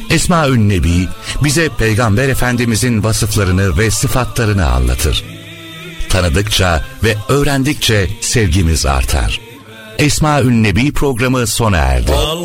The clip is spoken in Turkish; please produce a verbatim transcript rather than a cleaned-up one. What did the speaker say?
Esmaül Nebi bize Peygamber Efendimizin vasıflarını ve sıfatlarını anlatır. Tanıdıkça ve öğrendikçe sevgimiz artar. Esmaül Nebi programı sona erdi.